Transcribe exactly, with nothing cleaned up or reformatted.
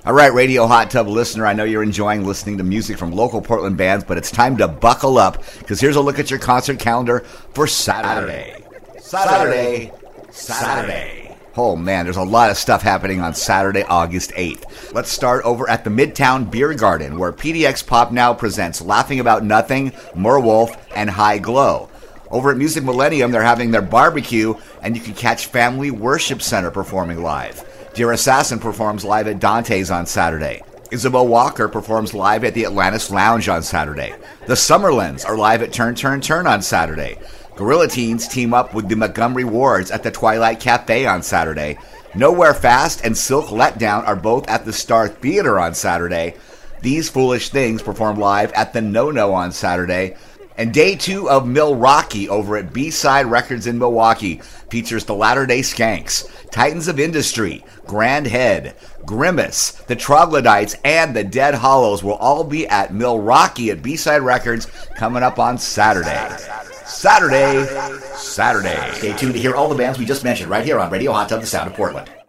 All right, Radio Hot Tub listener, I know you're enjoying listening to music from local Portland bands, but it's time to buckle up, because here's a look at your concert calendar for Saturday. Saturday. Saturday. Saturday. Oh, man, there's a lot of stuff happening on Saturday, August eighth. Let's start over at the Midtown Beer Garden, where P D X Pop Now presents Laughing About Nothing, Merwolf, and High Glow. Over at Music Millennium, they're having their barbecue, and you can catch Family Worship Center performing live. Dear Assassin performs live at Dante's on Saturday. Isabel Walker performs live at the Atlantis Lounge on Saturday. The Summerlins are live at Turn Turn Turn on Saturday. Gorilla Teens team up with the Montgomery Wards at the Twilight Cafe on Saturday. Nowhere Fast and Silk Letdown are both at the Star Theater on Saturday. These Foolish Things perform live at the No-No on Saturday. And day two of Milwaukee over at B-Side Records in Milwaukee features the Latter-day Skanks, Titans of Industry, Grand Head, Grimace, the Troglodytes, and the Dead Hollows will all be at Milwaukee at B-Side Records coming up on Saturday. Saturday, Saturday. Stay tuned to hear all the bands we just mentioned right here on Radio Hot Tub, the Sound of Portland.